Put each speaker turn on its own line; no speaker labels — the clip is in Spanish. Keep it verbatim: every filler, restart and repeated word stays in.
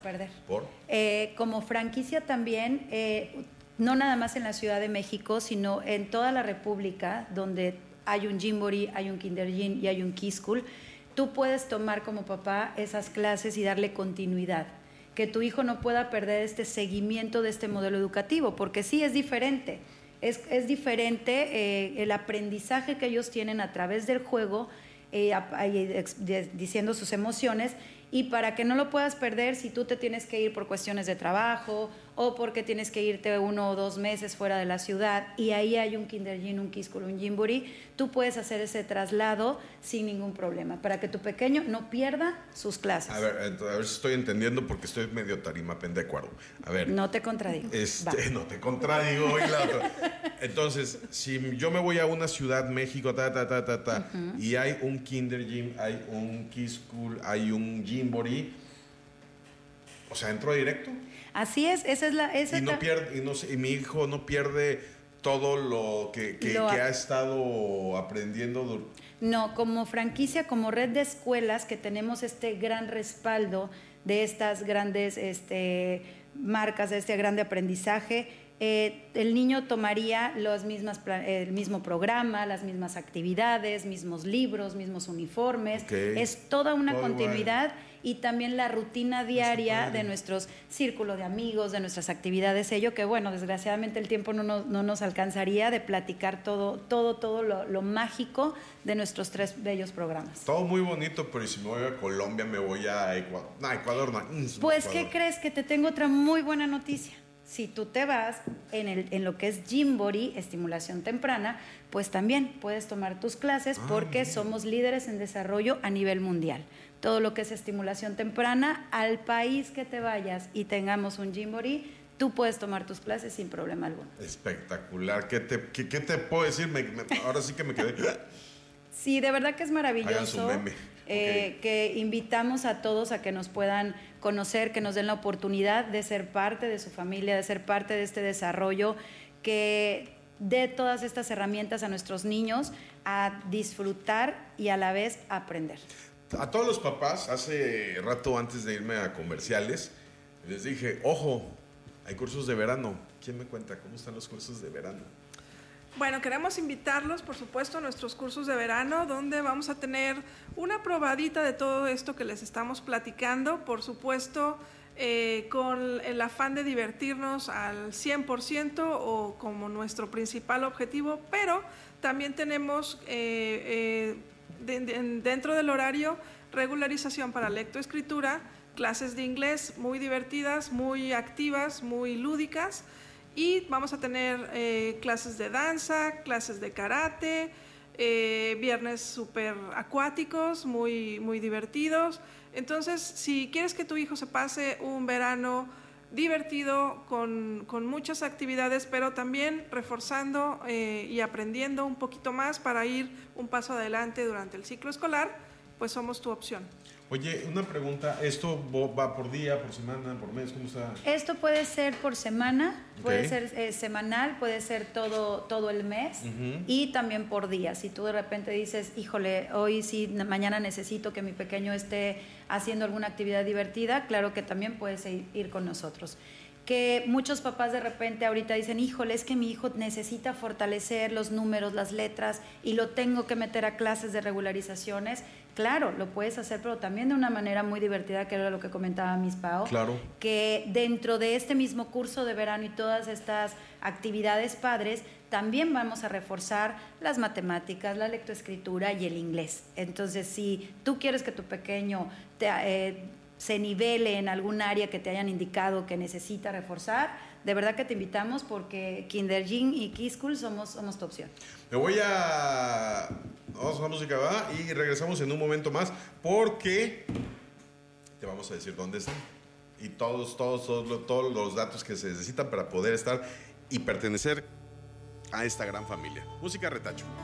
perder.
¿Por?
Eh, como franquicia también, eh, no nada más en la Ciudad de México, sino en toda la República, donde hay un Gymboree, hay un Kindergym y hay un Key School, tú puedes tomar como papá esas clases y darle continuidad. Que tu hijo no pueda perder este seguimiento de este modelo educativo, porque sí es diferente. Es, es diferente eh, el aprendizaje que ellos tienen a través del juego, eh, a, a, de, diciendo sus emociones, y para que no lo puedas perder, si tú te tienes que ir por cuestiones de trabajo o porque tienes que irte uno o dos meses fuera de la ciudad y ahí hay un Kindergym, un Key School, un Gymboree, tú puedes hacer ese traslado sin ningún problema, para que tu pequeño no pierda sus clases.
A ver, a ver si estoy entendiendo porque estoy medio tarimapendecuaro. A ver.
No te contradigo.
Este, no te contradigo. Y la otra. Entonces, si yo me voy a una ciudad, México, ta, ta, ta, ta, ta, uh-huh. y hay un Kindergym, hay un Key School, hay un Gymboree, o sea, ¿entro directo?
Así es, esa es la... Esa
y, no pierde, y, no, y mi hijo no pierde todo lo que, que, lo que ha estado aprendiendo.
No, como franquicia, como red de escuelas que tenemos este gran respaldo de estas grandes este, marcas, de este grande aprendizaje, eh, el niño tomaría los mismas, el mismo programa, las mismas actividades, mismos libros, mismos uniformes. Okay. Es toda una Todo continuidad igual. Y también la rutina diaria de nuestros círculos de amigos, de nuestras actividades, ello que bueno, desgraciadamente el tiempo no nos, no nos alcanzaría de platicar todo, todo, todo lo, lo mágico de nuestros tres bellos programas.
Todo muy bonito, pero si me voy a Colombia, me voy a Ecuador. No, Ecuador no.
Pues,
Ecuador.
¿qué crees? Que te tengo otra muy buena noticia. Si tú te vas en, el, en lo que es Gymboree, estimulación temprana, pues también puedes tomar tus clases ah, porque bien. Somos líderes en desarrollo a nivel mundial. Todo lo que es estimulación temprana, al país que te vayas y tengamos un Gymboree, tú puedes tomar tus clases sin problema alguno.
Espectacular. ¿Qué te, qué, qué te puedo decir? Me, me, ahora sí que me quedé...
Sí, de verdad que es maravilloso.
Hagan su meme.
Eh, okay. Que invitamos a todos a que nos puedan conocer, que nos den la oportunidad de ser parte de su familia, de ser parte de este desarrollo, que dé todas estas herramientas a nuestros niños a disfrutar y a la vez aprender.
A todos los papás, hace rato antes de irme a comerciales, les dije, ojo, hay cursos de verano. ¿Quién me cuenta cómo están los cursos de verano?
Bueno, queremos invitarlos, por supuesto, a nuestros cursos de verano, donde vamos a tener una probadita de todo esto que les estamos platicando, por supuesto, eh, con el afán de divertirnos al cien por ciento o como nuestro principal objetivo, pero también tenemos eh, eh, de, de, dentro del horario regularización para lectoescritura, clases de inglés muy divertidas, muy activas, muy lúdicas. Y vamos a tener eh, clases de danza, clases de karate, eh, viernes súper acuáticos, muy, muy divertidos. Entonces, si quieres que tu hijo se pase un verano divertido, con, con muchas actividades, pero también reforzando eh, y aprendiendo un poquito más para ir un paso adelante durante el ciclo escolar, pues somos tu opción.
Oye, una pregunta, ¿esto va por día, por semana, por mes? ¿Cómo está?
Esto puede ser por semana, okay. Puede ser eh, semanal, puede ser todo, todo el mes uh-huh. Y también por día. Si tú de repente dices, híjole, hoy sí, mañana necesito que mi pequeño esté haciendo alguna actividad divertida, claro que también puedes ir con nosotros. Que muchos papás de repente ahorita dicen, híjole, es que mi hijo necesita fortalecer los números, las letras y lo tengo que meter a clases de regularizaciones. Claro, lo puedes hacer, pero también de una manera muy divertida, que era lo que comentaba Miss Pao.
Claro.
Que dentro de este mismo curso de verano y todas estas actividades padres, también vamos a reforzar las matemáticas, la lectoescritura y el inglés. Entonces, si tú quieres que tu pequeño te... Eh, se nivele en algún área que te hayan indicado que necesita reforzar, de verdad que te invitamos porque Kindergym y Key School somos, somos tu opción.
Me voy a... Vamos a la música, ¿va? Y regresamos en un momento más porque te vamos a decir dónde están y todos, todos, todos, todos los datos que se necesitan para poder estar y pertenecer a esta gran familia. Música Retacho.